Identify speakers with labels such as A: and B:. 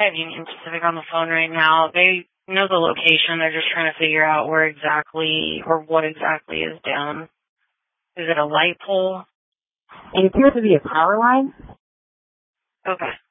A: I have Union Pacific on the phone right now. They know the location. They're just trying to figure out where exactly or what exactly is down. Is it a light pole?
B: It appears to be a power line.
A: Okay.